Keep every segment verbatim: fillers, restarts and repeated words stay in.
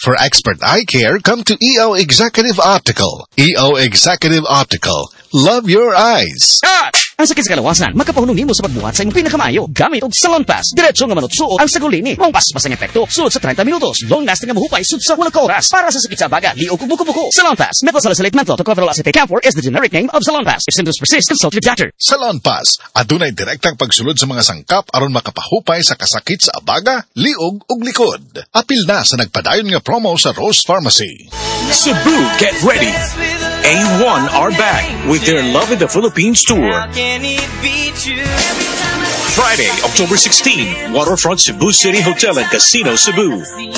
For expert eye care, come to E O Executive Optical. E O Executive Optical. Love your eyes. Ah! Ang sakit sa kalawasan, makapahunong mo sa pagbuhat sa imong pinakamayo. Gamit og Salon Pass. Diretso nga manutsuot ang sagulini. Mong pas-pas ang epekto. Sulod sa thirty minutos. Long lasting nga mahupay sud sa walang oras. Para sa sakit sa baga, liog ug buko-buko. Salon Pass. Methylsalicylate menthol tocopherol acetate camphor is the generic name of Salon Pass. If symptoms persist, consult your doctor. Salon Pass. Adunay direktang pagsulod sa mga sangkap aron makapahupay sa kasakit sa abaga, liog ug likod. Apil na sa nagpadayon nga promo sa Rose Pharmacy. Cebu, get ready. A one are back with their Love in the Philippines tour. Friday, October sixteenth, Waterfront Cebu City Hotel and Casino, Cebu.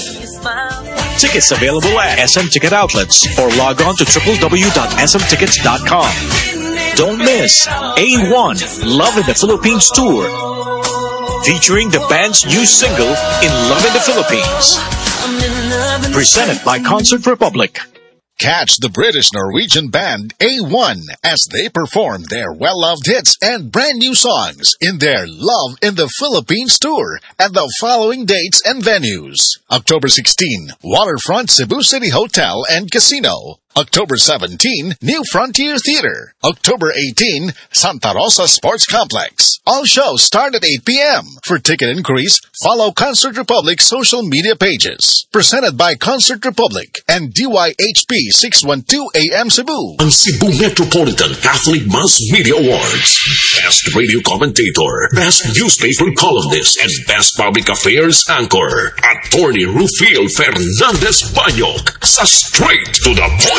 Tickets available at S M Ticket Outlets or log on to w w w dot s m tickets dot com. Don't miss A one Love in the Philippines tour, featuring the band's new single, In Love in the Philippines. Presented by Concert Republic. Catch the British-Norwegian band A one as they perform their well-loved hits and brand new songs in their Love in the Philippines tour at the following dates and venues. October sixteenth, Waterfront Cebu City Hotel and Casino. October seventeenth, New Frontier Theater. October eighteenth, Santa Rosa Sports Complex. All shows start at eight p.m. For ticket inquiries, follow Concert Republic's social media pages. Presented by Concert Republic and D Y H P six twelve A M Cebu. Ang Cebu Metropolitan Catholic Mass Media Awards. Best Radio Commentator, Best Newspaper Columnist, and Best Public Affairs Anchor. Attorney Rufil Fernandez Banyok sa Straight to the Point.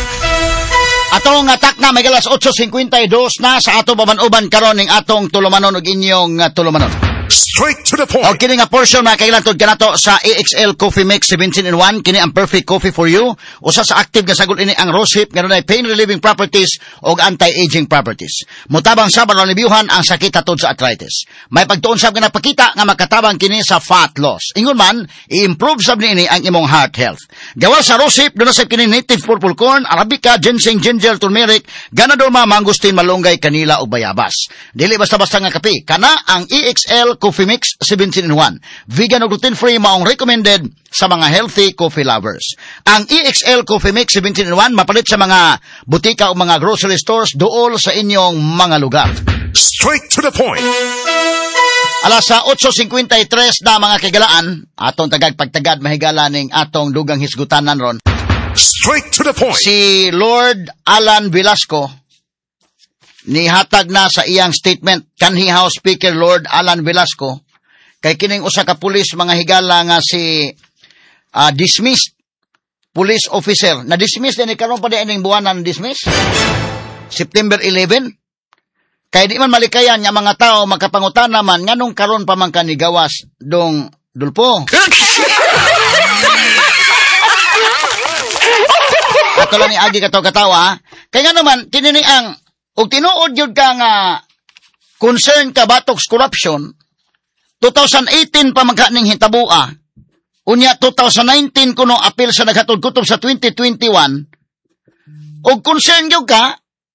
Atong atak na may galas eight fifty-two na sa ato baman-uban karon ning atong tulumanon ug inyong uh, tulumanon. Straight to the point. O kini nga portion na kailantod kanato sa A X L Coffee Mix seventeen in one, kini ang perfect coffee for you. Usa sa active nga sagol ini ang rose hip nga dunay pain relieving properties ug anti-aging properties. Mutabang sa balanibyuhan ang sakit hatod sa arthritis. May pagtuon sab nga napakita nga makatabang kini sa fat loss. Ingon man, i-improve sab niini ang imong heart health. Gawa sa rose hip dunay sab kini native purple corn, arabica, ginseng, ginger, turmeric, ganadoma, mangosteen, malunggay, kanila ug bayabas. Dili basta-basta nga kape, kana ang E X L Coffee Mix seventeen in one. Vegan o gluten-free maong recommended sa mga healthy coffee lovers. Ang E X L Coffee Mix seventeen in one mapalit sa mga butika o mga grocery stores dool sa inyong mga lugar. Straight to the point. Alas sa eight fifty-three na mga kagalaan, atong tagag-pagtagad mahigala ning atong dugang hisgutanan ron. Straight to the point. Si Lord Alan Velasco nihatag na sa iyang statement kanhi House Speaker Lord Alan Velasco kay kining usa ka pulis mga higala nga si uh, dismissed police officer na dismiss din karon pa dining buwanan dismiss September eleventh kay di man malikayan nga mga tao makapangutan naman nganong karon pa man kanigawas dong dulpo. Ato lang ni agi kataw-katawa kay nga naman kinini ang ug tinuod gyud ka nga concern ka batoks corruption twenty eighteen pa magkaning hitabua unya twenty nineteen kuno apil sa naghatod kutob sa twenty twenty-one ug concern gyud ka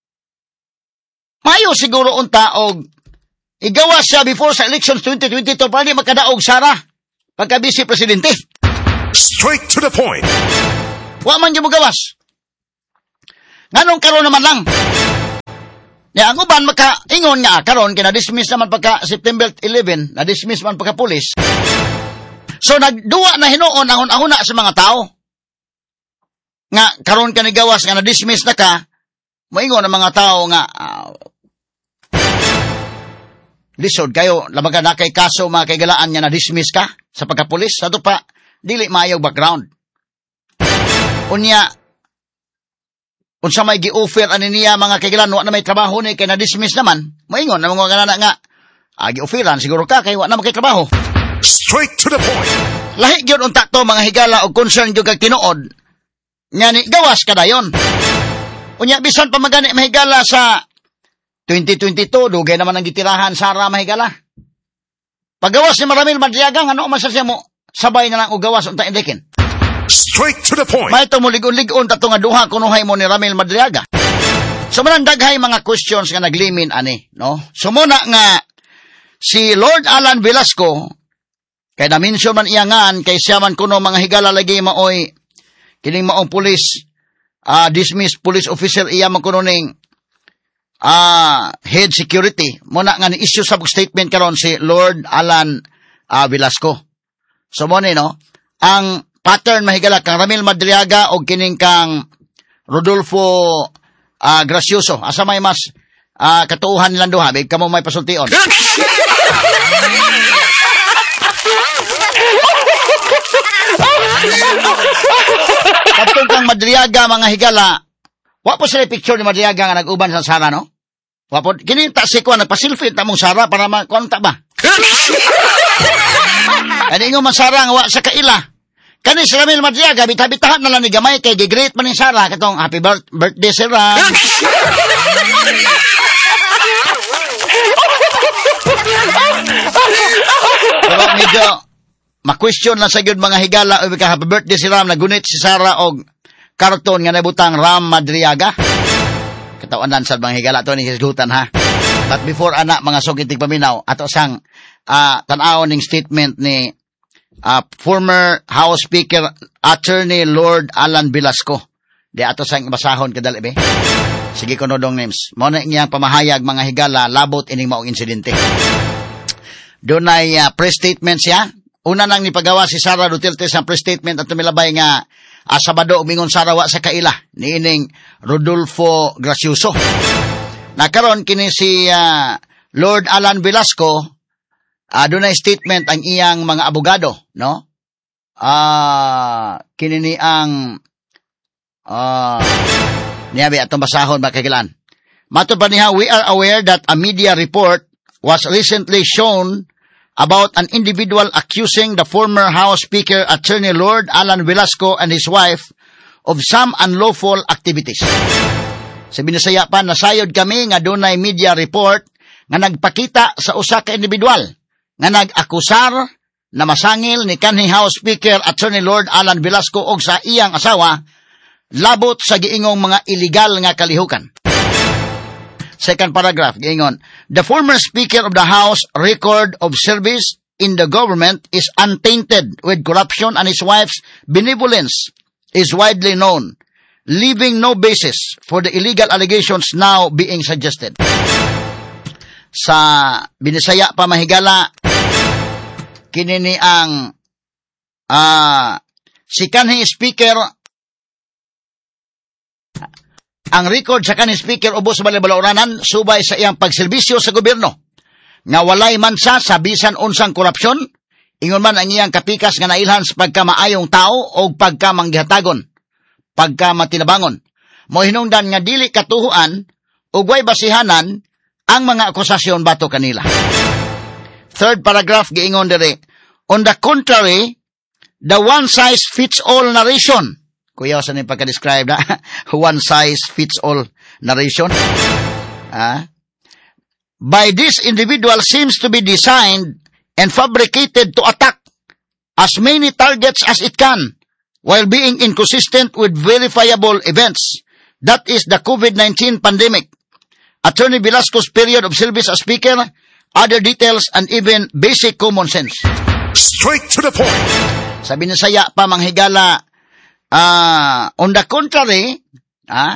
mayo siguro unta og igawas siya before sa elections twenty twenty-two para di makadaog Sara pagka vice presidente. Straight to the point. Wa man gyud mo gawas nganong karon naman lang. Ya, ang uban maka-ingon nga, karon kina-dismiss naman pagka September eleventh, na-dismiss man pagka pulis. So, nagduwa na hinuon ang una sa mga tao. Nga, karon ka nigawas, nga na-dismiss na ka, maingon ang mga tao nga, uh, lisod kayo, labaga na kay kaso mga kaigalaan nga na-dismiss ka sa pagka-pulis. Sa ito pa, dili maayaw background. Unya, kung sa may gi-offer ani niya mga kaigalan wa na may trabaho ni kay na-dismiss naman, moingon na mga kanana nga, ah, gi-offeran siguro ka kay wa na makay trabaho. Straight to the point. Lahi gyud unta to mga higala og concern gyud kag tinuod. Nga ni gawas ka dayon. Unya bisan pa magani mahigala sa twenty twenty-two dugay naman ang gitirahan Sara mahigala. Paggawas ni Ramil Madriaga ano man sa siya mo sabay na lang og gawas unta indikin. Straight to the point. May tumulig-ulig-on tato nga duha kunuhay mo ni Ramil Madriaga. So man daghay mga questions nga naglimin ani, no? So muna nga si Lord Alan Velasco Kaya na-mention man iyangan, kay siya man kuno mga higala lagi maoy, kining maong police, uh, dismissed police officer, iya man kuno ning uh, head security. Muna nga ni-issue sa statement karon si Lord Alan uh, Velasco. So mo ni, no? Ang pattern mahigala, kang Ramil Madriaga o kining kang Rodolfo uh, Gracioso. Asa may mas uh, katuuhan nilang duha, big kamo may pasultion. Katong kang Madriaga, mga higala, wa po sila picture ni Madriaga nga nag-uban sa Sara, no? Wa po, kininta si Kwan, nagpasilfit ta mong Sara para makonta ba? Ano yung masara nga wa sa kaila? Kani si Ramil Madriaga, bitabitahan na lang ni Gamay, kay gigreet man ni Sara, katong happy birth, birthday, Sara. Pero medyo, ma-question lang sa gyud mga higala, o ka happy birthday si Ram, nagunit si Sara og karton nga nabutang Ram Madriaga. Katawanan sa mga higala to ni hisgutan ha. But before anak mga sugitig paminaw, ato sang uh, tan-aw ning statement ni uh, former House Speaker Attorney Lord Alan Velasco. Di ato sang basahon kadali be. Sige ko nodong names. Mo na iyang pamahayag mga higala labot ining maong insidente. Dunay uh, press statement siya. Una nang nipagawa si Sara Duterte sa press statement at tumilabay nga uh, Sabado umingon Sarawa sa kaila ni ining Rodolfo Gracioso. Nakaron kini si uh, Lord Alan Velasco, uh, dunay statement ang iyang mga abogado, no? Ah, uh, kini ni ang ah uh, niyabi atong basahon makakilan. Matud pa niya, we are aware that a media report was recently shown about an individual accusing the former House Speaker Attorney Lord Alan Velasco and his wife of some unlawful activities. Sa Binisaya pa, nasayod kami nga dunay media report nga nagpakita sa usa ka individual nga nag-akusar na masangil ni kanhi House Speaker Attorney Lord Alan Velasco og sa iyang asawa labot sa giingong mga illegal nga kalihukan. Second paragraph, giingon, the former Speaker of the House record of service in the government is untainted with corruption and his wife's benevolence is widely known, leaving no basis for the illegal allegations now being suggested. Sa Binisaya pa mahigala, kinini ang uh, si kanhi Speaker, ang record sa kanhi Speaker ubos sa balibalauranan subay sa iyang pagserbisyo sa gobyerno. Nga walay man sa bisan unsang korupsyon, ingon man ang iyang kapikas nga nailhan sa pagkamaayong tao o pagkamanggihatagon, pagkamatinabangon. Mo hinungdan nga dili katuhuan ug way basihanan ang mga akusasyon bato kanila. Third paragraph giingon diri, on the contrary, the one-size-fits-all narration, kuya sa nang pagka-describe na, one-size-fits-all narration, ah, by this individual seems to be designed and fabricated to attack as many targets as it can, while being inconsistent with verifiable events. That is the COVID nineteen pandemic, Attorney Velasco's period of service as Speaker, other details, and even basic common sense. Straight to the point. Sa Binisaya pa manghigala, uh, on the contrary, ah,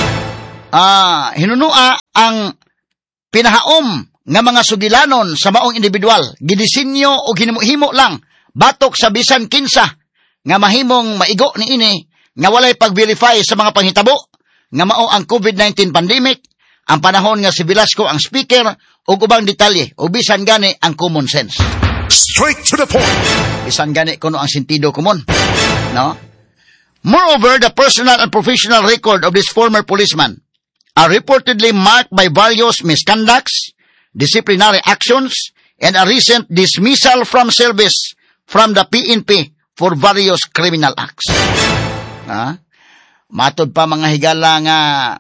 uh, hinunua ang pinahaom nga mga sugilanon sa maong individual, gidisinyo o ginimo-himo lang, batok sa bisan kinsa, nga mahimong maigo ni ini, nga walay pag-verify sa mga panghitabo, nga mao ang COVID nineteen pandemic, ang panahon nga si Velasco ang Speaker, o ubang detalye, o bisan gani ang common sense. Straight to the point. Bisan gani kuno ang sentido komon. No? Moreover, the personal and professional record of this former policeman are reportedly marked by various misconducts, disciplinary actions, and a recent dismissal from service from the P N P for various criminal acts. Ha? Matod pa mga higala nga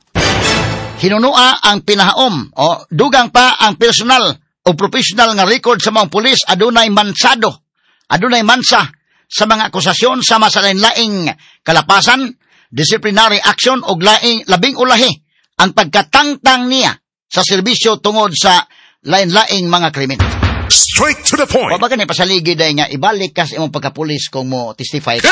hinunua ang pinahaom o dugang pa ang personal o professional nga record sa mga pulis adunay mansado, adunay mansa sa mga akusasyon sama sa lain-laing kalapasan, disciplinary action o laing, labing ulahi ang pagkatangtang niya sa serbisyo tungod sa lain-laing mga krimen. Straight to the point. O ba ka pasaligid ay nga, ibalik ka sa imong pagkapulis kung mo testify ka.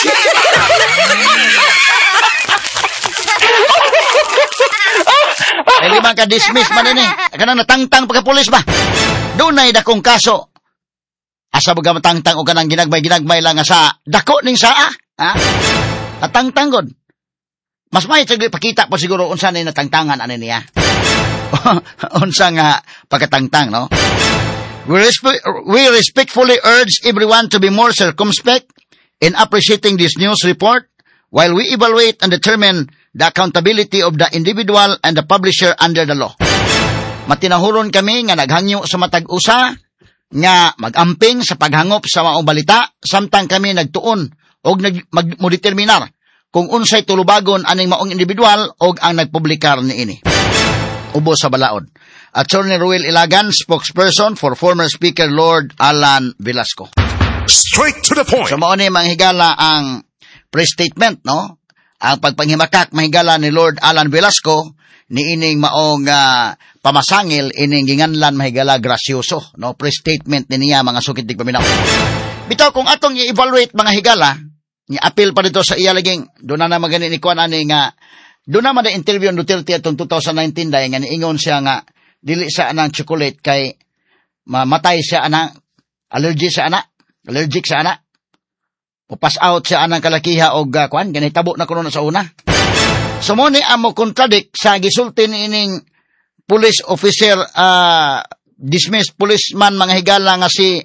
Ay limang ka dismiss man ini. Kanang natangtang pagkapulis ba? Doon na dakong kaso. Asa baga matangtang o kanang ginagmay-ginagmay lang nga sa dako ning saa. Ha? Natangtang god. Mas may sagli pakita po siguro unsa ni natangtangan ani niya. Unsa nga pagkatangtang, no? We, respe- we respectfully urge everyone to be more circumspect in appreciating this news report while we evaluate and determine the accountability of the individual and the publisher under the law. Matinahuron kami nga naghangyo sa matag usa nga magamping sa paghangop sa maong balita samtang kami nagtuon og magmodeterminar kung unsay tulubagon aning maong individual og ang nagpublikar niini. Ubos sa balaod. Attorney Ruel Ilagan, spokesperson for former Speaker Lord Alan Velasco. Straight to the point. So mao ni manghigala ang press statement, no? Ang pagpanghimakak mahigala ni Lord Alan Velasco niining maong uh, pamasangil ining ginganlan mahigala grasyoso, no? Press statement ni niya mga sukit dig paminaw. Bitaw kung atong i-evaluate mga higala, ni appeal pa dito sa iya laging do na na magani ni kuan ani nga do na man na interview ng Duterte atong twenty nineteen day nga niingon siya nga dili sa anang chocolate kay mamatay siya anang allergy sa ana, allergic sa ana. Upas out siya anang kalakiha og uh, kuan ganitabo na kuno na sa una. So mo ni amo contradict sa gisulti ni ining police officer uh, dismissed policeman mga higala nga si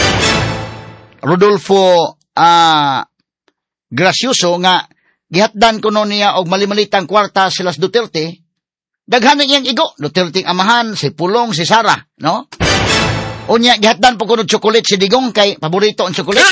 Rodolfo uh, Gracioso nga gihatdan kuno niya og malimalitang kwarta sila sa Duterte. Daghan iyang igo, Duterte ang amahan, si Pulong, si Sara, no? Unya gihatdan po kuno chocolate si Digong kay paborito ang chocolate.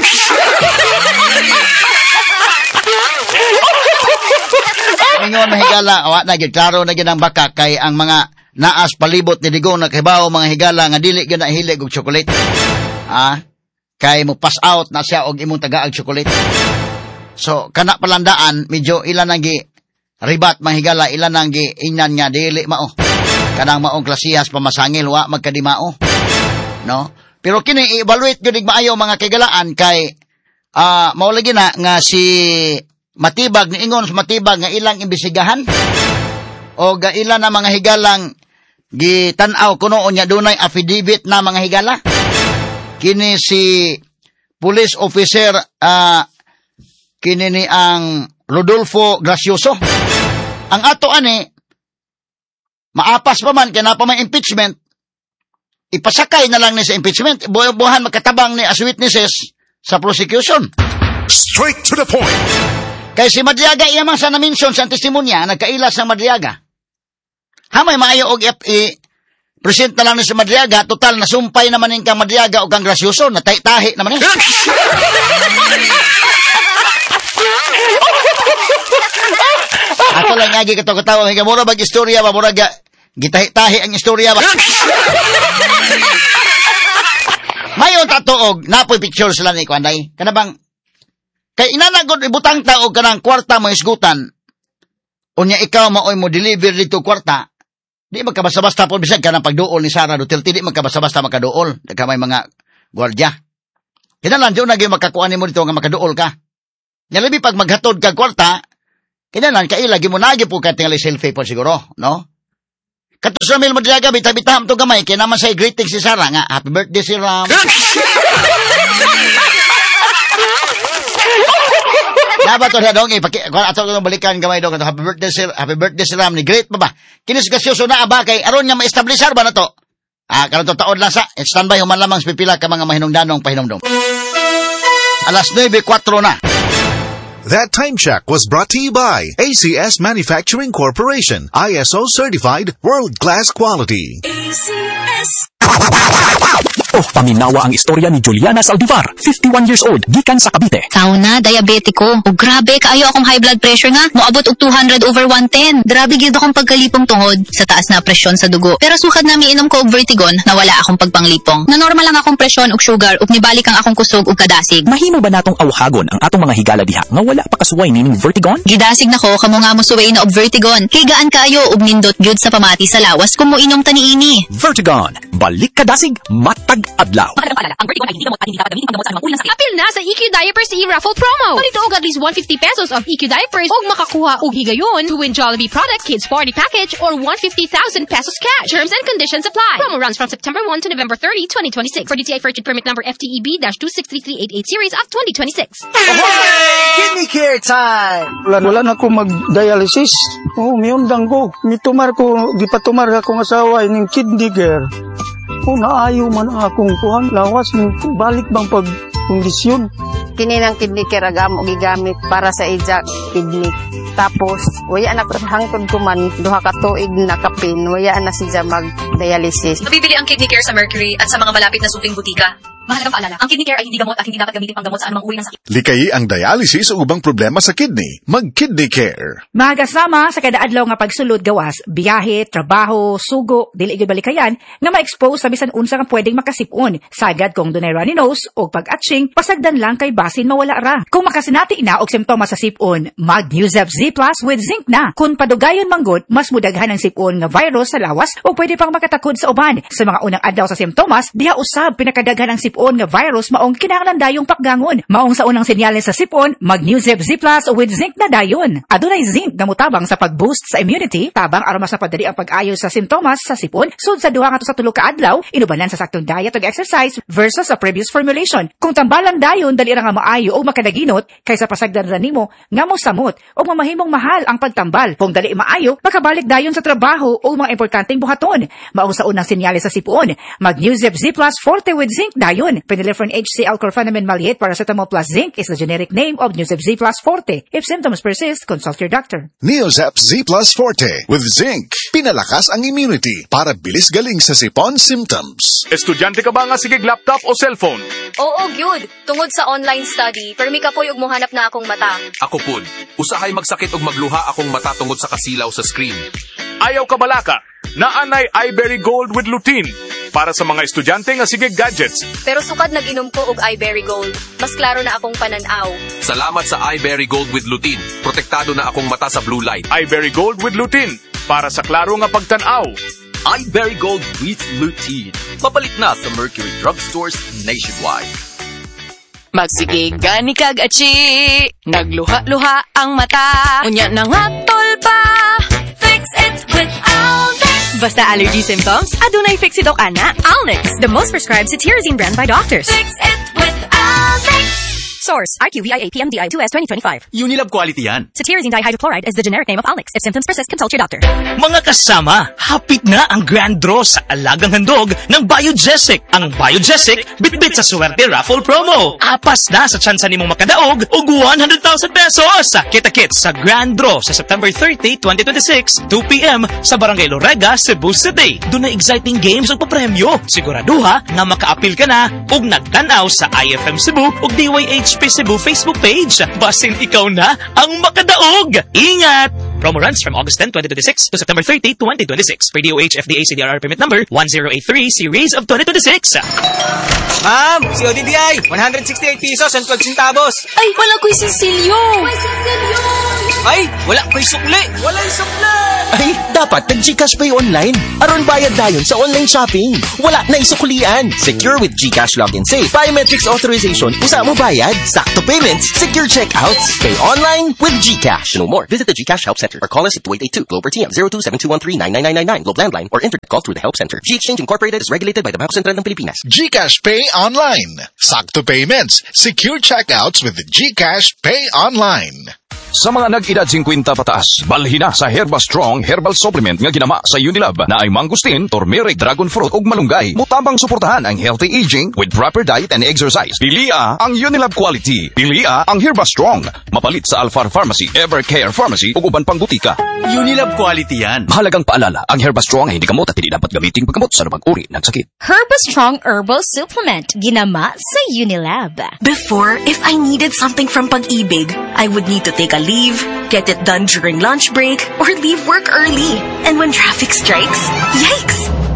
Ingon mahigala, awa na gid klaro na gid ang baka kay ang mga naas palibot ni Digong nakahibaw mga higala nga dili gyud na hilig og chocolate. Ah, kay mo pass out na siya og imong tagaag chocolate. So kana palandaan medyo ilan ang gi ribat mahigala ilan ang gi ingnan nga dili mao. Kanang maong klasihas pamasangil wa magkadimao. No? Pero kini i-evaluate gyud maayo mga kagalaan kay ah uh, mao lagi na nga si Matibag ni ingon sa Matibag nga ilang imbisigahan o ga ilan na mga higalang gitanaw kuno unya dunay affidavit na mga higala. Kini si police officer ah uh, kini ni ang Rodolfo Gracioso. Ang ato ani maapas pa man kay na pa may impeachment. Ipasakay na lang ni sa impeachment. Buhay-buhan magkatabang ni as witnesses sa prosecution. Straight to the point. Kay si Madriaga iya man sa na-mention sa testimonya nagkailas ng Madriaga. Hamay maayo og i present na lang ni si Madriaga, total nasumpay naman ning kang Madriaga o kang Gracioso, natay-tahi naman eh. Ako lang nga gikataw-katawa, may kamura bag istorya ba, mura ga, gitahi-tahi ang istorya ba. Mayon tatuog, napoy picture sila ni Kwanday. Kanabang, kay inanagod ibutang taog kanang kwarta mo isgutan, unya ikaw maoy mo deliver dito kwarta, di magkabasa-basta po bisag kanang pagduol ni Sara Duterte, di magkabasa-basta makaduol, nagkamay mga gwardya. Kinalan, diyo naging makakuan mo dito nga makaduol ka. Nalabi pag maghatod ka kwarta, kinalan, kailagi mo nagi po ka tingali selfie po siguro, no? Katos Ramil Madriaga, bita-bitaham to gamay, kaya naman sa'y greetings si Sara nga, happy birthday si Ram. Naba to na dong, ipaki, kung ato ko balikan gamay dong, happy birthday si, happy birthday si Ram, ni great pa ba? Kinis Gracioso na aba, kay aron niya ma-establishar ba na to? Ah, karon to taon lang sa, standby human lamang sa pipila ka mga mahinungdanong pahinumdom. Alas nueve four na. That time check was brought to you by A C S Manufacturing Corporation, I S O certified, world-class quality. A C S. Oh, paminawa ang istorya ni Juliana Saldivar, fifty-one years old, gikan sa Cavite. Sauna, diabetiko. O grabe, kaayo akong high blood pressure nga. Moabot og two hundred over one ten. Grabe gyud akong pagkalipong tungod sa taas na presyon sa dugo. Pero sukad na miinom ko og Vertigon, nawala akong pagpanglipong. Na normal lang akong presyon og sugar ug nibalik ang akong kusog ug kadasig. Mahimo ba natong awhagon ang atong mga higala diha nga wala pa kasuway nining Vertigon? Gidasig nako kamo nga mo suway na og Vertigon. Kay gaan kaayo ug nindot gyud sa pamati sa lawas kung moinom ta niini. Vertigon, balik kadasig, matag Buntag Adlaw. Apil na sa E Q Diapers e-raffle promo. Palituog at least one hundred fifty pesos of E Q Diapers og makakuha og higayon to win Jollibee product kids party package or one hundred fifty thousand pesos cash. Terms and conditions apply. Promo runs from September first to November thirtieth, twenty twenty-six. For D T I Virgin Permit number F T E B two six three three eight eight series of twenty twenty-six. Kidney care time! Wala, wala na ko mag-dialysis. Oo, oh, miyundang ko. Mitumar ko, di pa tumar akong asawa ining kidney care. O, oh, naayo man akong kuhan. Lawas, balik bang pag-kondisyon. Kini ng kidney care agam o gigamit para sa ijak kidney. Tapos, waya na hangtod ko man, duha ka tuig na kapin, waya na siya mag-dialysis. Mabibili ang kidney care sa Mercury at sa mga malapit na supling butika. Mahalagang paalala, ang kidney care ay hindi gamot at hindi dapat gamitin pang gamot sa anumang uri ng sakit. Likayi ang dialysis o ubang problema sa kidney. Mag-kidney care. Mga kasama sa kada adlaw nga pagsulod gawas, biyahe, trabaho, sugo, dili gyud balikayan nga ma-expose sa bisan unsa nga pwedeng makasipon. Sagad kung dunay runny nose o pag-atching, pasagdan lang kay basin mawala ra. Kung makasinati na og simptomas sa sipon, mag-Newzep Z Plus with zinc na. Kung padugayon manggod, mas mudaghan ang sipon nga virus sa lawas o pwede pang makatakod sa uban. Sa mga unang adlaw sa simptomas, diha usab pinakadaghan ang sipon nga virus maong kinahanglan dayong pakgangon. Maong sa unang senyales sa sipon, mag-Newzep Z Plus with zinc na dayon. Adunay zinc nga mutabang sa pag-boost sa immunity, tabang aron mas mapadali ang pag-ayo sa simptomas sa sipon sud sa duha nga sa tulo ka adlaw, inubanan sa saktong diet ug exercise versus sa previous formulation. Kung tambalan dayon dali ra nga maayo o makadaginot kaysa pasagdan ra nimo nga mosamot o mamahimong mahal ang pagtambal. Kung dali maayo, makabalik dayon sa trabaho o mga importanteng buhaton. Maong sa unang senyales sa sipon, mag-Newzep Z Plus Forte with zinc dayon. Phenylephrine H C Alclofenamin Maleate Paracetamol plus zinc is the generic name of Newzep Z Plus Forte. If symptoms persist, consult your doctor. Newzep Z Plus Forte with zinc. Pinalakas ang immunity para bilis galing sa sipon symptoms. Estudyante ka ba nga sigig laptop o cellphone? Oo, gyud. Tungod sa online study, permi ka po'y og mohanap na akong mata. Ako pud. Usahay magsakit og magluha akong mata tungod sa kasilaw sa screen. Ayaw ka balaka. Naanay iBerry Gold with lutein para sa mga estudyante nga sigig gadgets. Pero sukad nag-inom ko og iBerry Gold. Mas klaro na akong pananaw. Salamat sa iBerry Gold with lutein. Protektado na akong mata sa blue light. iBerry Gold with lutein para sa klaro nga pagtanaw. iBerry Gold with lutein. Mapalit na sa Mercury drugstores nationwide. Magsigig gani kag achi, nagluha-luha ang mata. Unya nang hatol pa, fix it with Alnex. Basta allergy symptoms, adunay fix it ok ana. Alnex, the most prescribed cetirizine brand by doctors. Fix it with Alnex. Source, I Q V I A P M D I two S twenty twenty-five. Unilab quality yan. Cetirizine dihydrochloride is the generic name of Alnex. If symptoms persist, consult your doctor. Mga kasama, hapit na ang grand draw sa alagang handog ng Biogesic. Ang Biogesic, bitbit sa swerte raffle promo. Apas na sa tsansa nimong makadaog og one hundred thousand pesos. Kita-kits sa grand draw sa September thirtieth, twenty twenty-six, two p m sa Barangay Lorega, Cebu City. Doon na exciting games ug papremyo. Siguraduha nga maka-appeal ka na ug nagtanaw sa I F M Cebu ug D Y H P Cebu Facebook page. Basin ikaw na ang makadaog. Ingat! Promo runs from August tenth, twenty twenty-six to September thirtieth, twenty twenty-six. Per D O H F D A C D R R permit number one zero eight three series of twenty twenty-six. Ma'am, C O D D I, one hundred sixty-eight pesos and twelve centavos. Ay, wala ko'y Cecilio. May Cecilio. Ay, wala ko'y sukli. Wala yung sukli. Ay, dapat nag-Gcash Pay online. Aron bayad dayon sa online shopping. Wala na isuklian. Secure with Gcash Login Safe. Biometrics authorization. Usa mo bayad. Sakto payments. Secure checkouts. Pay online with Gcash. To know more, visit the Gcash Help Center or call us at two eight eight two Globe or T M zero two seven two one three nine nine nine nine nine Globe Landline or internet call through the Help Center. G-Exchange Incorporated is regulated by the Bangko Sentral ng Pilipinas. Gcash Pay Online. Sakto payments. Secure checkouts with the Gcash Pay Online. Sa mga nag-edad fifty pataas, balhin na sa Herba Strong Herbal Supplement nga ginama sa Unilab na ay mangustin, turmeric, dragon fruit ug malunggay. Mutabang suportahan ang healthy aging with proper diet and exercise. Pilia ang Unilab quality. Pilia ang Herba Strong. Mapalit sa Alfar Pharmacy, Evercare Pharmacy ug uban pang butika. Unilab quality yan. Mahalagang paalala, ang Herba Strong ay hindi gamot at hindi dapat gamitin paggamot sa anumang uri ng sakit. Herba Strong Herbal Supplement, ginama sa Unilab. Before, if I needed something from Pag-ibig, I would need to take a leave, get it done during lunch break, or leave work early. And when traffic strikes, yikes!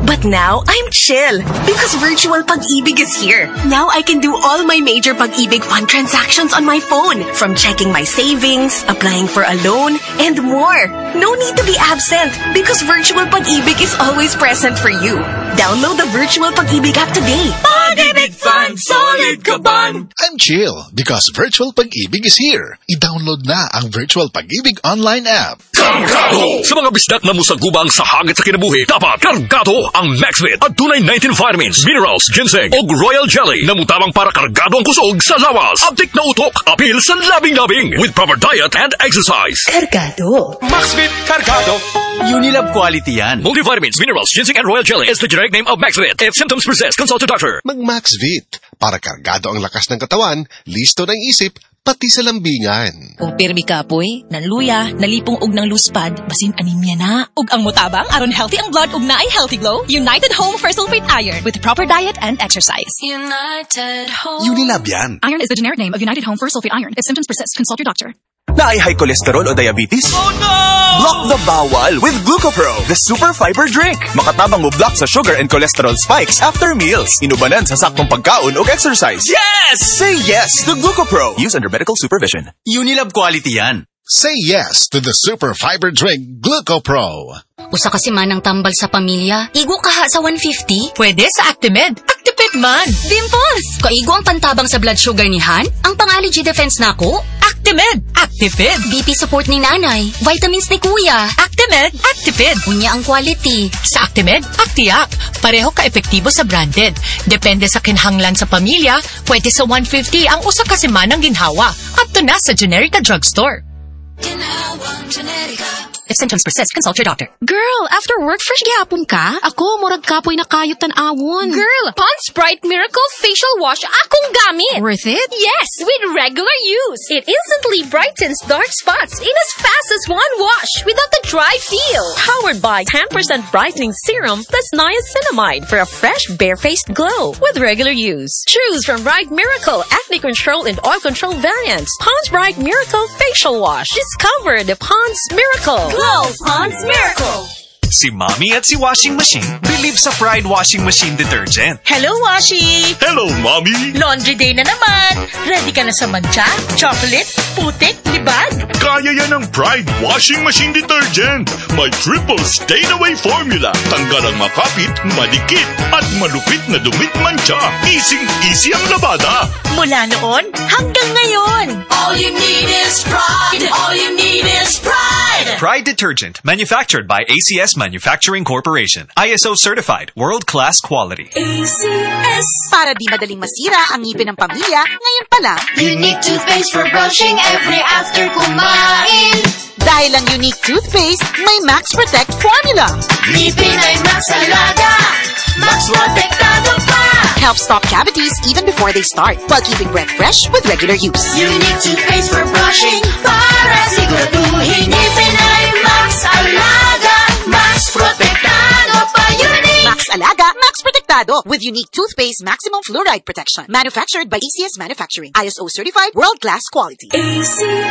But now, I'm chill because virtual Pag-ibig is here. Now I can do all my major Pag-ibig fund transactions on my phone. From checking my savings, applying for a loan, and more. No need to be absent because virtual Pag-ibig is always present for you. Download the virtual Pag-ibig app today. Pag-ibig Fund, solid ka ban! I'm chill because virtual Pag-ibig is here. I-download na ang virtual Pag-ibig online app. Kargado! Sa mga bisdak na musagubang sa hangit sa kinabuhi, dapat kargado ang Maxvit at tunay nineteen vitamins, minerals, ginseng o royal jelly na mutabang para kargado ang kusog sa lawas. Abdik na utok, apil sa labing-labing with proper diet and exercise. Kargado. Maxvit Kargado. Unilab quality yan. Multivitamins, minerals, ginseng and royal jelly is the generic name of Maxvit. If symptoms persist, consult your doctor. Mag-Maxvit para kargado ang lakas ng katawan, listo ng isip, pati sa lambingan. Kung pirmi kapoy, nanluya, nalipong og ng luspad, basin anemia na. Ug ang mutabang, aron healthy ang blood ug naay healthy glow, United Home First Sulfate Iron with proper diet and exercise. United Home. Unilab yan. Iron is the generic name of United Home First Sulfate Iron. If symptoms persist, consult your doctor. Naay high cholesterol o diabetes? Oh no! Block the bawal with Glucopro, the super fiber drink. Makatabang mo block sa sugar and cholesterol spikes after meals. Inubanan sa saktong pagkaon o exercise. Yes! Say yes to Glucopro. Use under medical supervision. Unilab quality yan. Say yes to the super fiber drink Glucopro. Usa kasi manang tambal sa pamilya. Igo kaha sa one fifty? Pwede sa Actimed. Actipid man. Dimples! Kaigo ang pantabang sa blood sugar ni Han? Ang pang-allergy defense nako? Actimed. Actifid. B P support ni nanay. Vitamins ni kuya. Actimed. Actifid. Unya ang quality. Sa Actimed, Actiac. Pareho ka-epektibo sa branded. Depende sa kinhanglan sa pamilya, pwede sa one fifty ang usa ka semanang ginhawa. At to na sa Generica drugstore. If symptoms persist, consult your doctor. Girl, after work, fresh gihapon ka? Ako, murag kapoy na kayot tan-awon. Girl, Pond's Bright Miracle Facial Wash akong gamit. Worth it? Yes, with regular use. It instantly brightens dark spots in as fast as one wash without the dry feel. Powered by ten percent brightening serum plus niacinamide for a fresh, bare-faced glow with regular use. Choose from Bright Miracle Acne Control and Oil Control variants. Pond's Bright Miracle Facial Wash. Discover the Pond's Miracle. Glow Pond's Miracle. Si Mommy at si Washing Machine believe sa Pride Washing Machine Detergent. Hello, Washi! Hello, Mommy! Laundry day na naman! Ready ka na sa mancha, chocolate, putik, libag? Kaya yan ang Pride Washing Machine Detergent. May triple stain-away formula. Tanggal ang makapit, madikit, at malupit na dumit mancha. Easy-easy ang labada. Mula noon hanggang ngayon. All you need is pride. All you need is pride. Pride Detergent, manufactured by A C S Manufacturing Corporation. I S O certified, world-class quality. A C S. Para di madaling masira ang ngipin ng pamilya, ngayon pa lang. Unique toothpaste for brushing every after kumain. Dahil ang unique toothpaste, may Max Protect formula. Ngipin ay Max Alaga. Max Protektado pa. Helps stop cavities even before they start, while keeping breath fresh with regular use. Unique toothpaste for brushing para siguraduhin ngipin ay Max Alaga. Max Protektado pa. Unique. Max Alaga, Max Protektado with unique toothpaste maximum fluoride protection. Manufactured by A C S Manufacturing. I S O certified, world-class quality. A C